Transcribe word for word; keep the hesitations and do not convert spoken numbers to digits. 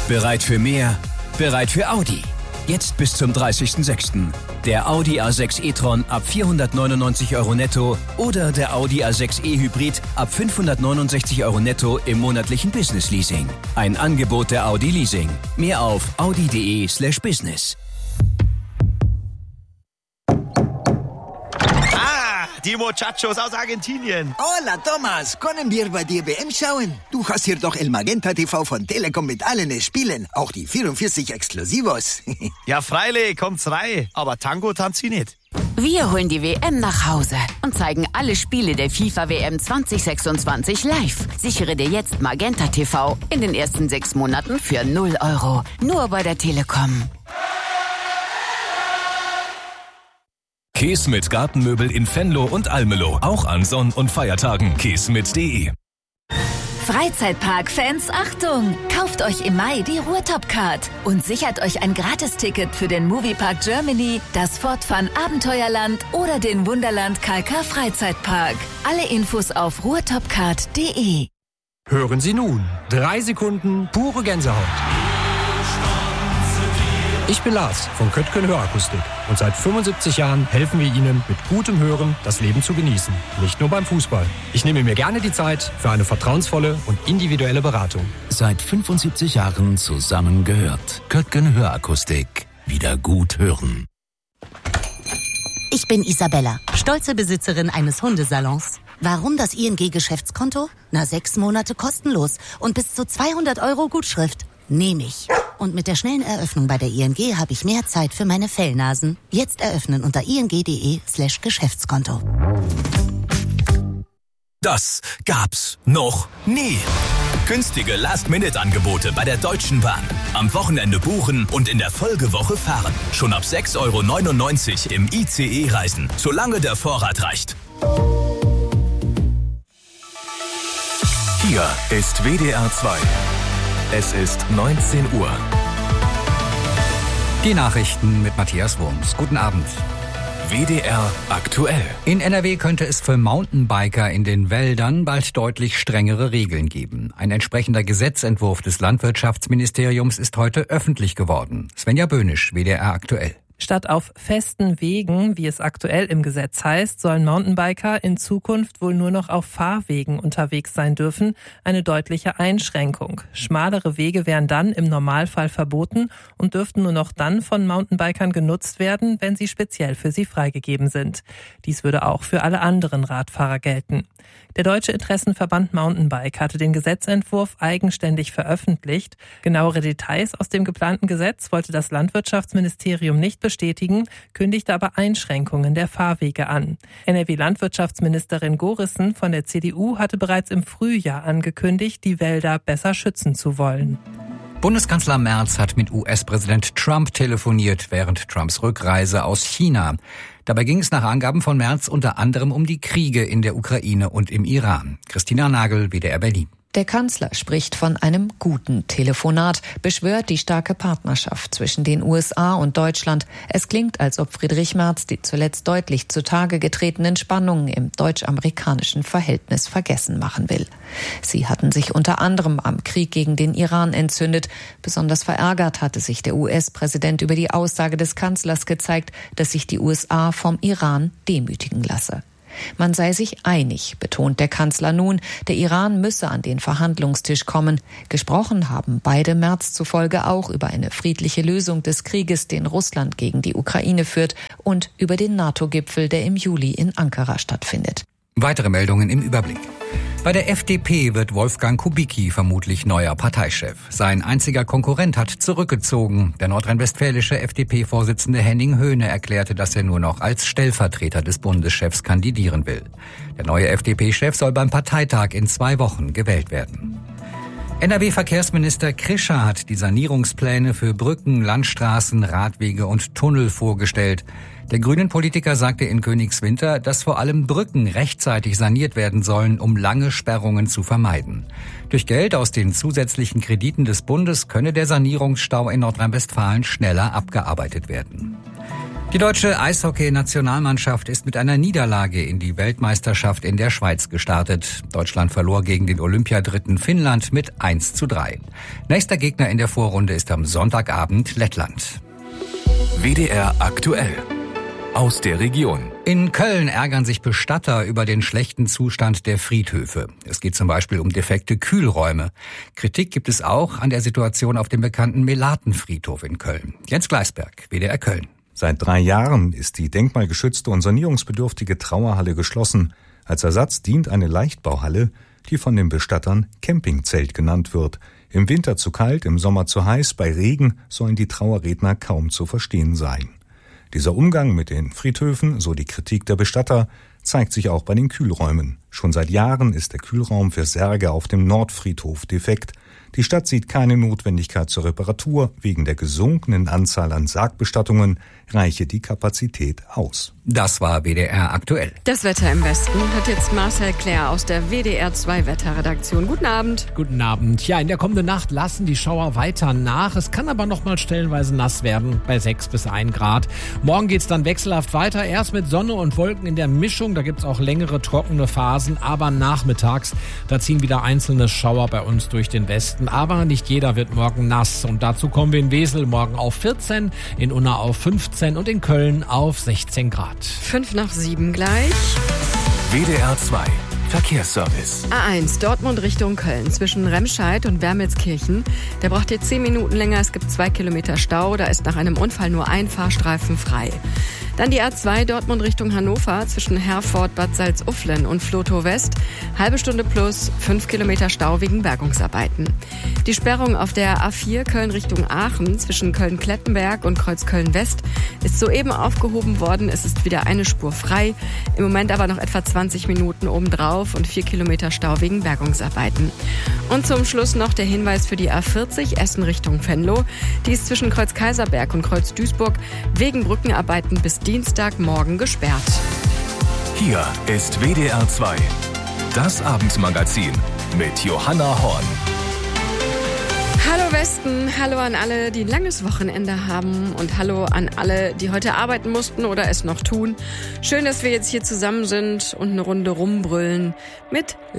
Bereit für mehr? Bereit für Audi. Jetzt bis zum dreißigsten sechsten Der Audi A sechs e-tron ab vierhundertneunundneunzig Euro netto oder der Audi A sechs e-Hybrid ab fünfhundertneunundsechzig Euro netto im monatlichen Business-Leasing. Ein Angebot der Audi Leasing. Mehr auf audi.de slash business. Die Muchachos aus Argentinien. Hola, Thomas. Können wir bei dir W M schauen? Du hast hier doch El Magenta T V von Telekom mit allen Spielen. Auch die vierundvierzig Exklusivos. Ja, freilich, kommt's rein. Aber Tango tanzt sie nicht. Wir holen die W M nach Hause und zeigen alle Spiele der FIFA W M zwanzig sechsundzwanzig live. Sichere dir jetzt Magenta T V in den ersten sechs Monaten für null Euro. Nur bei der Telekom. Keesmit Gartenmöbel in Venlo und Almelo. Auch an Sonn- und Feiertagen. keesmit punkt de. Freizeitpark-Fans, Achtung! Kauft euch im Mai die Ruhrtop-Card und sichert euch ein Gratisticket für den Moviepark Germany, das Fortfun Abenteuerland oder den Wunderland K K Freizeitpark. Alle Infos auf ruhrtopcard punkt de. Hören Sie nun. Drei Sekunden pure Gänsehaut. Ich bin Lars von Köttgen Hörakustik und seit fünfundsiebzig Jahren helfen wir Ihnen mit gutem Hören das Leben zu genießen. Nicht nur beim Fußball. Ich nehme mir gerne die Zeit für eine vertrauensvolle und individuelle Beratung. Seit fünfundsiebzig Jahren zusammengehört. Köttgen Hörakustik. Wieder gut hören. Ich bin Isabella, stolze Besitzerin eines Hundesalons. Warum das I N G-Geschäftskonto? Na, sechs Monate kostenlos und bis zu zweihundert Euro Gutschrift. Nehme ich. Und mit der schnellen Eröffnung bei der I N G habe ich mehr Zeit für meine Fellnasen. Jetzt eröffnen unter ing.de slash Geschäftskonto. Das gab's noch nie. Günstige Last-Minute-Angebote bei der Deutschen Bahn. Am Wochenende buchen und in der Folgewoche fahren. Schon ab sechs Euro neunundneunzig im I C E reisen, solange der Vorrat reicht. Hier ist W D R zwei. Es ist neunzehn Uhr. Die Nachrichten mit Matthias Wurms. Guten Abend. W D R aktuell. In N R W könnte es für Mountainbiker in den Wäldern bald deutlich strengere Regeln geben. Ein entsprechender Gesetzentwurf des Landwirtschaftsministeriums ist heute öffentlich geworden. Svenja Böhnisch, W D R aktuell. Statt auf festen Wegen, wie es aktuell im Gesetz heißt, sollen Mountainbiker in Zukunft wohl nur noch auf Fahrwegen unterwegs sein dürfen, eine deutliche Einschränkung. Schmalere Wege wären dann im Normalfall verboten und dürften nur noch dann von Mountainbikern genutzt werden, wenn sie speziell für sie freigegeben sind. Dies würde auch für alle anderen Radfahrer gelten. Der Deutsche Interessenverband Mountainbike hatte den Gesetzentwurf eigenständig veröffentlicht. Genauere Details aus dem geplanten Gesetz wollte das Landwirtschaftsministerium nicht bestätigen, kündigte aber Einschränkungen der Fahrwege an. N R W-Landwirtschaftsministerin Gorissen von der C D U hatte bereits im Frühjahr angekündigt, die Wälder besser schützen zu wollen. Bundeskanzler Merz hat mit U S-Präsident Trump telefoniert während Trumps Rückreise aus China. Dabei ging es nach Angaben von Merz unter anderem um die Kriege in der Ukraine und im Iran. Christina Nagel, W D R Berlin. Der Kanzler spricht von einem guten Telefonat, beschwört die starke Partnerschaft zwischen den U S A und Deutschland. Es klingt, als ob Friedrich Merz die zuletzt deutlich zutage getretenen Spannungen im deutsch-amerikanischen Verhältnis vergessen machen will. Sie hatten sich unter anderem am Krieg gegen den Iran entzündet. Besonders verärgert hatte sich der U S-Präsident über die Aussage des Kanzlers gezeigt, dass sich die U S A vom Iran demütigen lasse. Man sei sich einig, betont der Kanzler nun, der Iran müsse an den Verhandlungstisch kommen. Gesprochen haben beide Merz zufolge auch über eine friedliche Lösung des Krieges, den Russland gegen die Ukraine führt, und über den NATO-Gipfel, der im Juli in Ankara stattfindet. Weitere Meldungen im Überblick. Bei der F D P wird Wolfgang Kubicki vermutlich neuer Parteichef. Sein einziger Konkurrent hat zurückgezogen. Der nordrhein-westfälische F D P-Vorsitzende Henning Höhne erklärte, dass er nur noch als Stellvertreter des Bundeschefs kandidieren will. Der neue F D P-Chef soll beim Parteitag in zwei Wochen gewählt werden. N R W-Verkehrsminister Krischer hat die Sanierungspläne für Brücken, Landstraßen, Radwege und Tunnel vorgestellt. Der Grünen-Politiker sagte in Königswinter, dass vor allem Brücken rechtzeitig saniert werden sollen, um lange Sperrungen zu vermeiden. Durch Geld aus den zusätzlichen Krediten des Bundes könne der Sanierungsstau in Nordrhein-Westfalen schneller abgearbeitet werden. Die deutsche Eishockey-Nationalmannschaft ist mit einer Niederlage in die Weltmeisterschaft in der Schweiz gestartet. Deutschland verlor gegen den Olympiadritten Finnland mit eins zu drei. Nächster Gegner in der Vorrunde ist am Sonntagabend Lettland. W D R aktuell. Aus der Region. In Köln ärgern sich Bestatter über den schlechten Zustand der Friedhöfe. Es geht zum Beispiel um defekte Kühlräume. Kritik gibt es auch an der Situation auf dem bekannten Melatenfriedhof in Köln. Jens Gleisberg, W D R Köln. Seit drei Jahren ist die denkmalgeschützte und sanierungsbedürftige Trauerhalle geschlossen. Als Ersatz dient eine Leichtbauhalle, die von den Bestattern Campingzelt genannt wird. Im Winter zu kalt, im Sommer zu heiß, bei Regen sollen die Trauerredner kaum zu verstehen sein. Dieser Umgang mit den Friedhöfen, so die Kritik der Bestatter, zeigt sich auch bei den Kühlräumen. Schon seit Jahren ist der Kühlraum für Särge auf dem Nordfriedhof defekt. Die Stadt sieht keine Notwendigkeit zur Reparatur. Wegen der gesunkenen Anzahl an Sargbestattungen reiche die Kapazität aus. Das war W D R aktuell. Das Wetter im Westen hat jetzt Marcel Claire aus der W D R zwei Wetterredaktion. Guten Abend. Guten Abend. Ja, in der kommenden Nacht lassen die Schauer weiter nach. Es kann aber noch mal stellenweise nass werden bei sechs bis ein Grad. Morgen geht's dann wechselhaft weiter. Erst mit Sonne und Wolken in der Mischung. Da gibt's auch längere trockene Phasen. Aber nachmittags, da ziehen wieder einzelne Schauer bei uns durch den Westen. Aber nicht jeder wird morgen nass. Und dazu kommen wir in Wesel morgen auf vierzehn, in Unna auf fünfzehn und in Köln auf sechzehn Grad. Fünf nach sieben gleich. W D R zwei Verkehrsservice. A eins Dortmund Richtung Köln zwischen Remscheid und Wermelskirchen. Der braucht jetzt zehn Minuten länger. Es gibt zwei Kilometer Stau. Da ist nach einem Unfall nur ein Fahrstreifen frei. Dann die A zwei Dortmund Richtung Hannover zwischen Herford, Bad Salzuflen und Flotow West. Halbe Stunde plus, fünf Kilometer Stau wegen Bergungsarbeiten. Die Sperrung auf der A vier Köln Richtung Aachen zwischen Köln-Klettenberg und Kreuzköln-West ist soeben aufgehoben worden. Es ist wieder eine Spur frei. Im Moment aber noch etwa zwanzig Minuten obendrauf und vier Kilometer Stau wegen Bergungsarbeiten. Und zum Schluss noch der Hinweis für die A vierzig Essen Richtung Venlo. Die ist zwischen Kreuz-Kaiserberg und Kreuz-Duisburg wegen Brückenarbeiten bis Dienstagmorgen gesperrt. Hier ist W D R zwei, das Abendmagazin mit Johanna Horn. Hallo Westen, hallo an alle, die ein langes Wochenende haben und hallo an alle, die heute arbeiten mussten oder es noch tun. Schön, dass wir jetzt hier zusammen sind und eine Runde rumbrüllen mit